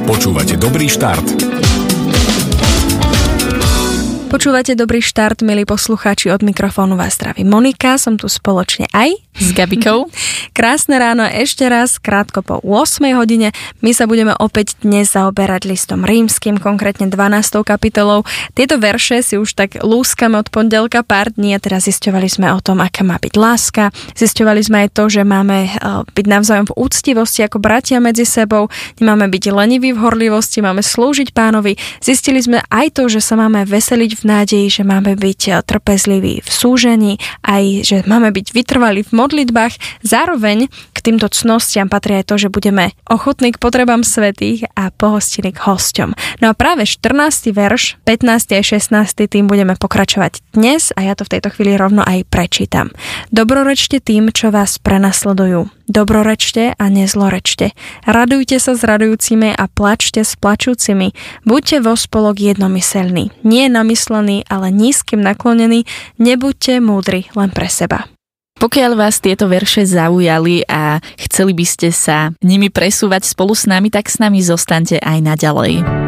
Počúvate Dobrý štart. Počúvate Dobrý štart, milí poslucháči, od mikrofónu vás zdraví Monika, som tu spoločne aj s Gabikou. Krásne ráno ešte raz, krátko po 8 hodine. My sa budeme opäť dnes zaoberať listom rímskym, konkrétne 12. kapitolou. Tieto verše si už tak lúskame od pondelka pár dní a teraz zisťovali sme o tom, aká má byť láska. Zisťovali sme aj to, že máme byť navzájom v úctivosti ako bratia medzi sebou, nemáme byť leniví v horlivosti, máme slúžiť Pánovi. Zistili sme aj to, že sa máme veseliť v nádeji, že máme byť trpezliví v súžení, aj že máme byť vytrvalí v modlitbách. Zároveň k týmto cnostiam patrí aj to, že budeme ochotní k potrebám svätých a pohostení k hosťom. No a práve 14. verš, 15. a 16. tým budeme pokračovať dnes a ja to v tejto chvíli rovno aj prečítam. Dobrorečte tým, čo vás prenasledujú. Dobrorečte a nezlorečte. Radujte sa s radujúcimi a plačte s plačúcimi. Buďte vo spolok jednomyselní. Nie namyslení, ale nízkym naklonení. Nebuďte múdri len pre seba. Pokiaľ vás tieto verše zaujali a chceli by ste sa nimi presúvať spolu s nami, tak s nami zostaňte aj naďalej.